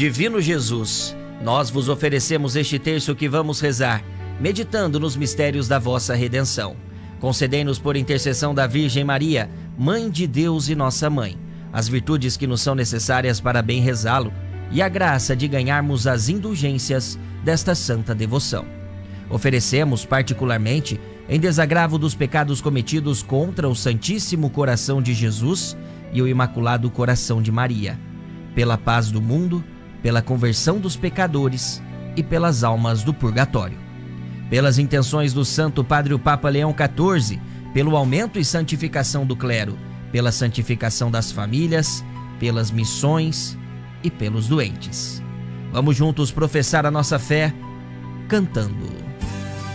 Divino Jesus, nós vos oferecemos este terço que vamos rezar, meditando nos mistérios da vossa redenção. Concedei-nos, por intercessão da Virgem Maria, Mãe de Deus e nossa Mãe, as virtudes que nos são necessárias para bem rezá-lo e a graça de ganharmos as indulgências desta santa devoção. Oferecemos, particularmente, em desagravo dos pecados cometidos contra o Santíssimo Coração de Jesus e o Imaculado Coração de Maria, pela paz do mundo, pela conversão dos pecadores e pelas almas do purgatório. Pelas intenções do Santo Padre o Papa Leão XIV, pelo aumento e santificação do clero, pela santificação das famílias, pelas missões e pelos doentes. Vamos juntos professar a nossa fé cantando.